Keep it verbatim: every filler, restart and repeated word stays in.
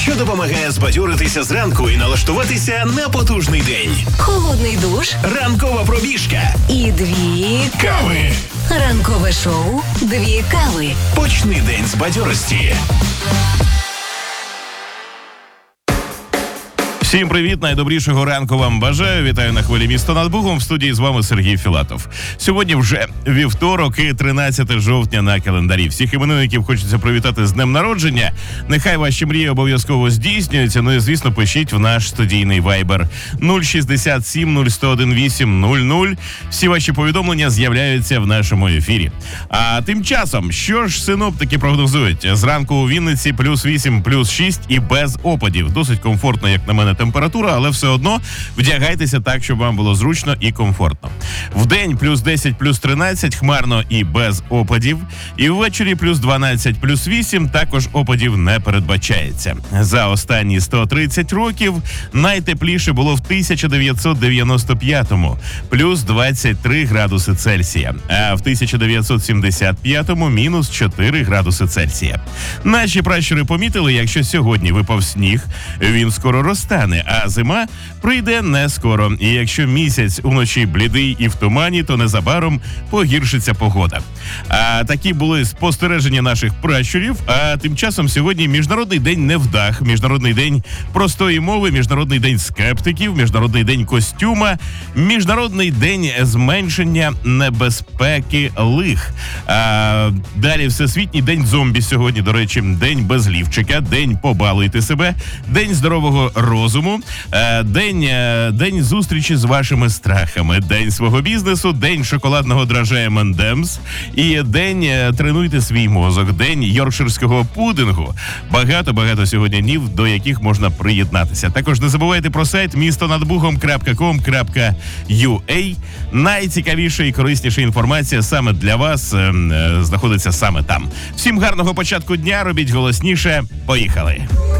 що допомагає збадьоритися зранку і налаштуватися на потужний день. Холодний душ. Ранкова пробіжка. І дві Кави. Ранкове шоу «Дві кави». Почни день з бадьорості. Всім привіт, найдобрішого ранку вам бажаю. Вітаю на хвилі «Місто над Бугом». В студії з вами Сергій Філатов. Сьогодні вже вівторок і тринадцяте жовтня на календарі. Всіх іменинників хочеться привітати з днем народження. Нехай ваші мрії обов'язково здійснюються. Ну і, звісно, пишіть в наш студійний вайбер нуль шістдесят сім нуль сто один вісім нуль нуль. Всі ваші повідомлення з'являються в нашому ефірі. А тим часом, що ж синоптики прогнозують? Зранку у Вінниці плюс вісім, плюс шість і без опадів. Досить комфортно, як на мене, температура, але все одно вдягайтеся так, щоб вам було зручно і комфортно. Вдень плюс десять, плюс тринадцять, хмарно і без опадів. І ввечері плюс дванадцять, плюс вісім, також опадів не передбачається. За останні сто тридцять років найтепліше було в тисяча дев'ятсот дев'яносто п'ятому, плюс двадцять три градуси Цельсія, а в тисяча дев'ятсот сімдесят п'ятому мінус чотири градуси Цельсія. Наші пращури помітили, якщо сьогодні випав сніг, він скоро розтане, а зима прийде не скоро. І якщо місяць уночі блідий і в тумані, то незабаром погіршиться погода. А такі були спостереження наших пращурів. А тим часом сьогодні Міжнародний день невдах, Міжнародний день простої мови, Міжнародний день скептиків, Міжнародний день костюма, Міжнародний день зменшення небезпеки лих. А далі Всесвітній день зомбі сьогодні, до речі, день без лівчика, день побалуйте себе, день здорового розуму, день, день зустрічі з вашими страхами, день свого бізнесу, день шоколадного драже ем енд емс і день тренуйте свій мозок, день йоркширського пудингу. Багато-багато сьогодні днів, до яких можна приєднатися. Також не забувайте про сайт місто над бугом крапка ком крапка ю а. Найцікавіша і корисніша інформація саме для вас е, е, знаходиться саме там. Всім гарного початку дня, робіть голосніше. Поїхали!